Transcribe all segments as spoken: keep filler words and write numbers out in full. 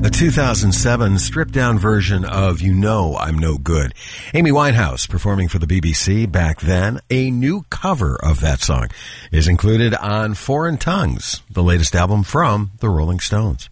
A two thousand seven stripped-down version of You Know I'm No Good. Amy Winehouse performing for the B B C back then. A new cover of that song is included on Foreign Tongues, the latest album from the Rolling Stones.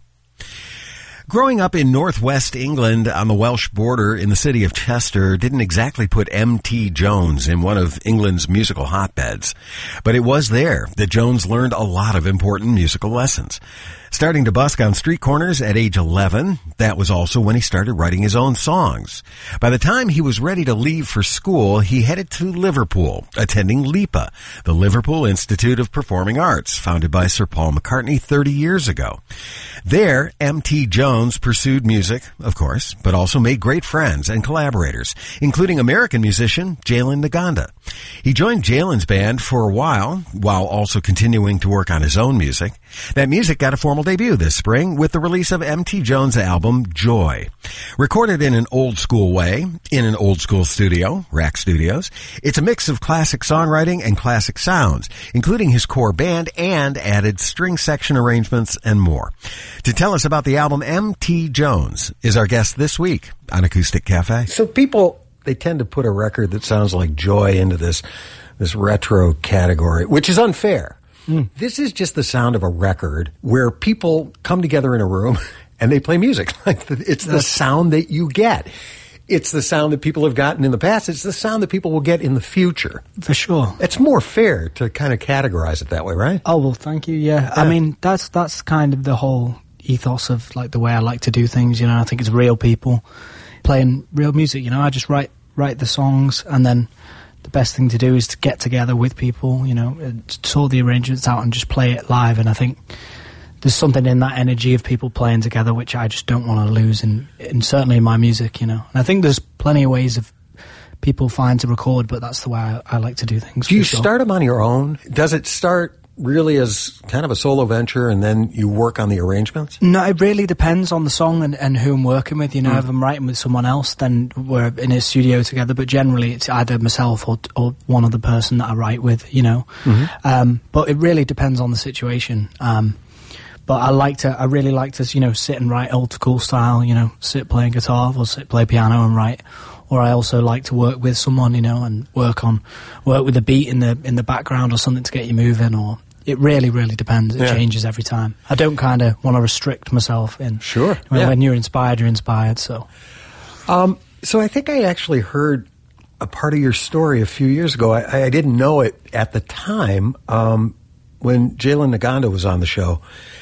Growing up in northwest England on the Welsh border in the city of Chester didn't exactly put M T Jones in one of England's musical hotbeds. But it was there that Jones learned a lot of important musical lessons. Starting to busk on street corners at age eleven, that was also when he started writing his own songs. By the time he was ready to leave for school, he headed to Liverpool, attending LIPA, the Liverpool Institute of Performing Arts, founded by Sir Paul McCartney thirty years ago. There, M T Jones pursued music, of course, but also made great friends and collaborators, including American musician Jalen Naganda. He joined Jalen's band for a while, while also continuing to work on his own music. That music got a formal debut this spring with the release of M T Jones' album, Joy. Recorded in an old-school way, in an old-school studio, Rack Studios, it's a mix of classic songwriting and classic sounds, including his core band and added string section arrangements and more. To tell us about the album, M T Jones is our guest this week on Acoustic Cafe. So people, they tend to put a record that sounds like Joy into this, this retro category, which is unfair. Mm. This is just the sound of a record where people come together in a room and they play music. Like it's the sound that you get. It's the sound that people have gotten in the past. It's the sound that people will get in the future. For sure. It's more fair to kind of categorize it that way, right? Oh, well, thank you. Yeah. yeah. I mean, that's that's kind of the whole ethos of like the way I like to do things. You know, I think it's real people playing real music. You know, I just write write the songs, and then the best thing to do is to get together with people, you know, sort the arrangements out and just play it live. And I think there's something in that energy of people playing together which I just don't want to lose, and, and certainly in my music, you know. And I think there's plenty of ways of people find to record, but that's the way I, I like to do things. Do you sure. start them on your own? Does it start really as kind of a solo venture and then you work on the arrangements? No, it really depends on the song and, and who I'm working with. You know, mm. if I'm writing with someone else, then we're in a studio together, but generally it's either myself or, or one other person that I write with, you know. Mm-hmm. Um, but it really depends on the situation. Um, but I like to, I really like to, you know, sit and write old school style, you know, sit playing guitar or sit play piano and write. Or I also like to work with someone, you know, and work on, work with a beat in the in the background or something to get you moving. Or it really, really depends. It yeah. changes every time. I don't kind of want to restrict myself in. Sure. When, yeah. when you're inspired, you're inspired. So, um, so I think I actually heard a part of your story a few years ago. I, I didn't know it at the time um, when Jalen Naganda was on the show.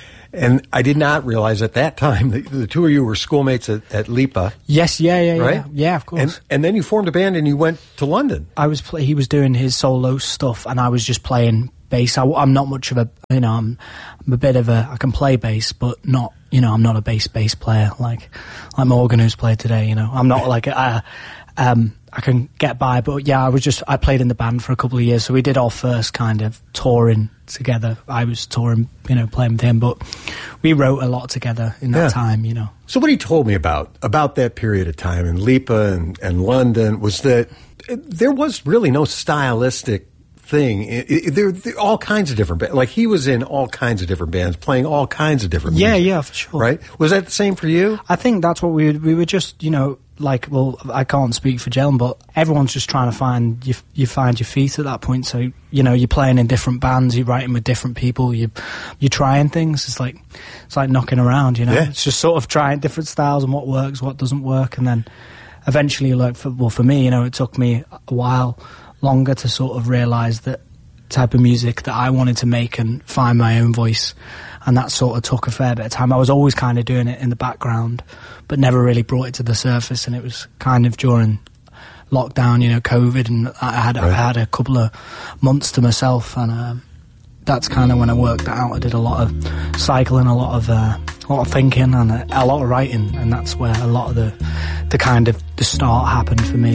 And I did not realize at that time that the two of you were schoolmates at, at LIPA. Yes, yeah, yeah, right? yeah, yeah, of course. And, and then you formed a band and you went to London. I was play, he was doing his solo stuff, and I was just playing bass. I, I'm not much of a, you know, I'm, I'm a bit of a, I can play bass, but not, you know, I'm not a bass bass player like like Morgan who's played today. You know, I'm not like a, uh, um, I can get by, but yeah, I was just, I played in the band for a couple of years, so we did our first kind of touring together. I was touring, you know, playing with him, but we wrote a lot together in that yeah. time, you know. So what he told me about, about that period of time in LIPA and, and London was that it, there was really no stylistic thing. It, it, there, there all kinds of different bands. Like he was in all kinds of different bands, playing all kinds of different Yeah, music, yeah, for sure. Right? Was that the same for you? I think that's what we we were just, you know, like, well, I can't speak for Jalen, but everyone's just trying to find you. You find your feet at that point. So you know, you're playing in different bands, you're writing with different people, you you're trying things. It's like it's like knocking around, you know. Yeah. It's just sort of trying different styles and what works, what doesn't work, and then eventually, like, for, well, for me, you know, it took me a while longer to sort of realise that type of music that I wanted to make and find my own voice. And that sort of took a fair bit of time. I was always kind of doing it in the background, but never really brought it to the surface. And it was kind of during lockdown, you know, COVID, and I had right. I had a couple of months to myself, and um, that's kind of when I worked that out. I did a lot of cycling, a lot of uh, a lot of thinking, and a, a lot of writing, and that's where a lot of the the kind of the start happened for me.